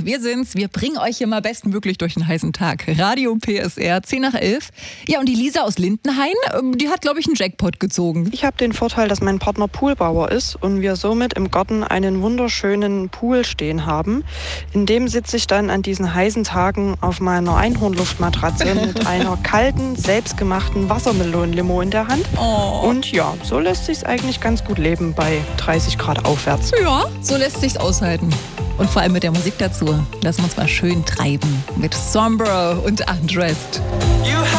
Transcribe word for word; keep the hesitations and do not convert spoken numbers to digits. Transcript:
wir sind's. Wir bringen euch hier mal bestmöglich durch den heißen Tag. Radio P S R, zehn nach elf. Ja, und die Lisa aus Lindenhain, die hat, glaube ich, einen Jackpot gezogen. Ich habe den Vorteil, dass mein Partner Poolbauer ist und wir somit im Garten einen wunderschönen Pool stehen haben. In dem sitze ich dann an diesen heißen Tagen auf meiner Einhornluftmatratze mit einer kalten, selbstgemachten Wassermelonenlimo in der Hand. Oh. Und ja, so lässt sich's eigentlich ganz gut leben bei dreißig Grad aufwärts. Ja, so lässt sich's aushalten. Und vor allem mit der Musik dazu. Lassen wir uns mal schön treiben. Mit Sombra und Undressed.